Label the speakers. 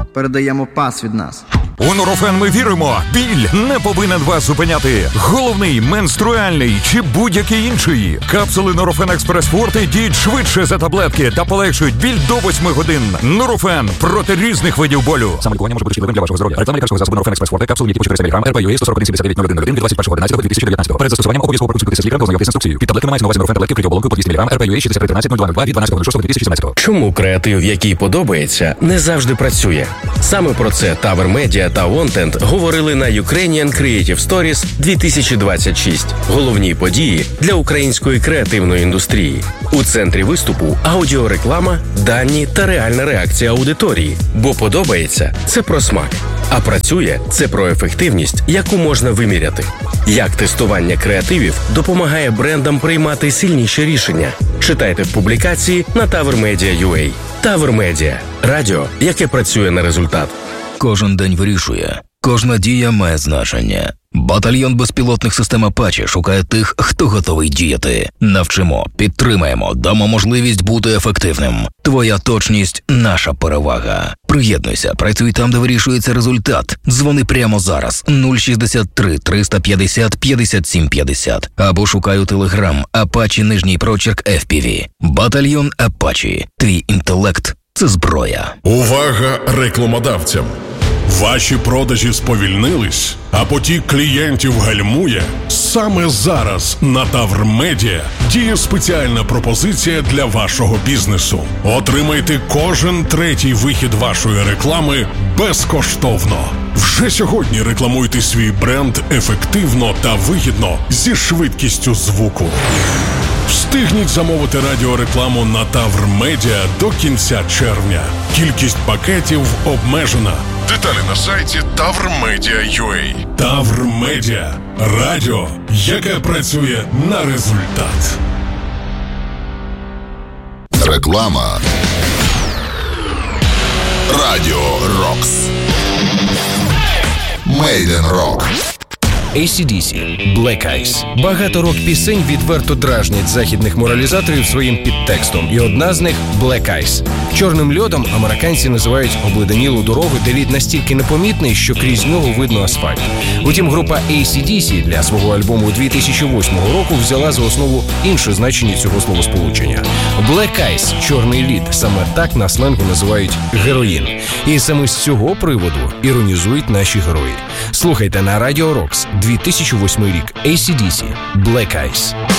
Speaker 1: Передаємо пас від нас.
Speaker 2: У Нурофен ми віримо, біль не повинен вас зупиняти. Головний, менструальний чи будь-який інший. Капсули Нурофен Експрес Форте діють швидше за таблетки та полегшують біль до 8 годин. Нурофен проти різних видів болю. Самолікування може бути шкідливим для вашого здоров'я. Реклама лікарського засобу Нурофен Експрес Форте, капсули, які по 400 мг, РП-ЮА 141-79-01-01 від 21.11.2019. Перед застосуванням обов'язково проконсультуйтеся з лікарем, ознайомтесь з інструкцією. Під таблетками мається на увазі Нурофен таблетки в третій оболонку по 200 мг, РП-ЮА 6313-0202 від 12.06.2017.
Speaker 3: Чому креатив, який подобається, не завжди працює? Саме про це Tower Media та Wanted говорили на Ukrainian Creative Stories 2026. Головні події для української креативної індустрії. У центрі виступу аудіореклама, дані та реальна реакція аудиторії. Бо подобається – це про смак. А працює – це про ефективність, яку можна виміряти. Як тестування креативів допомагає брендам приймати сильніші рішення. Читайте в публікації на TowerMedia.ua. Tower Media – радіо, яке працює на результат.
Speaker 4: Кожен день вирішує. Кожна дія має значення. Батальйон безпілотних систем Apache шукає тих, хто готовий діяти. Навчимо, підтримаємо, дамо можливість бути ефективним. Твоя точність – наша перевага. Приєднуйся, працюй там, де вирішується результат. Дзвони прямо зараз 063 350 57 50 або шукай у Telegram Apache нижній прочерк FPV. Батальйон Apache. Твій інтелект – це зброя.
Speaker 5: Увага рекламодавцям! Ваші продажі сповільнились, а потік клієнтів гальмує? Саме зараз на Tower Media діє спеціальна пропозиція для вашого бізнесу. Отримайте кожен третій вихід вашої реклами безкоштовно. Вже сьогодні рекламуйте свій бренд ефективно та вигідно зі швидкістю звуку. Встигніть замовити радіорекламу на Tower Media до кінця червня. Кількість пакетів обмежена. Деталі на сайті TowerMedia.ua. Tower Media. Радіо, яке працює на результат.
Speaker 6: Реклама. Радіо Рокс. Made in Rock.
Speaker 7: AC/DC, Black Eyes. Багато рок-пісень відверто дражнять західних моралізаторів своїм підтекстом, і одна з них – Black Eyes. Чорним льодом американці називають обледенілу дорогу, де лід настільки непомітний, що крізь нього видно асфальт. Утім, група AC/DC для свого альбому 2008 року взяла за основу інше значення цього словосполучення. Black Eyes – чорний лід, саме так на сленгу називають героїн. І саме з цього приводу іронізують наші герої. Слухайте на Радіо Рокс, 2008 рік, AC/DC, Black Eyes.